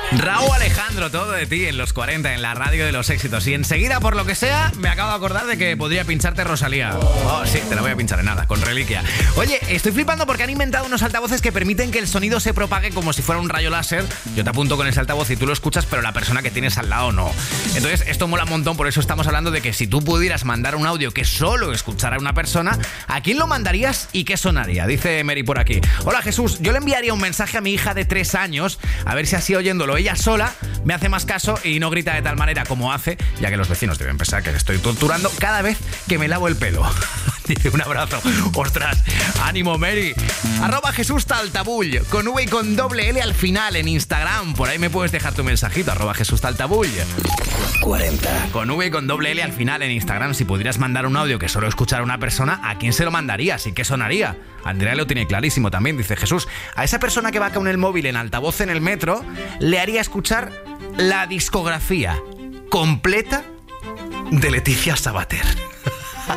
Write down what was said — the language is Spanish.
Raúl Alejandro, todo de ti en los 40, en la radio de los éxitos. Y enseguida, por lo que sea, me acabo de acordar de que podría pincharte Rosalía. Oh, sí, te la voy a pinchar en nada, con Reliquia. Oye, estoy flipando porque han inventado unos altavoces que permiten que el sonido se propague como si fuera un rayo láser. Yo te apunto con ese altavoz y tú lo escuchas, pero la persona que tienes al lado no. Entonces, esto mola un montón, por eso estamos hablando de que si tú pudieras mandar un audio que solo escuchara una persona, ¿a quién lo mandarías y qué sonaría? Dice Mary por aquí. Hola Jesús, yo le enviaría un mensaje a mi hija de 3 años, a ver si así oyéndolo ella sola me hace más caso y no grita de tal manera como hace, ya que los vecinos deben pensar que le estoy torturando cada vez que me lavo el pelo. Dice, un abrazo. Ostras, ánimo Mary. @Jesús Taltabull, con V y con doble L al final en Instagram. Por ahí me puedes dejar tu mensajito, @Jesús Taltabull. 40. Con V y con doble L al final en Instagram. Si pudieras mandar un audio que solo escuchara una persona, ¿a quién se lo mandarías y qué sonaría? Andrea lo tiene clarísimo también. Dice, Jesús, a esa persona que va con el móvil en altavoz en el metro, le haría escuchar la discografía completa de Leticia Sabater.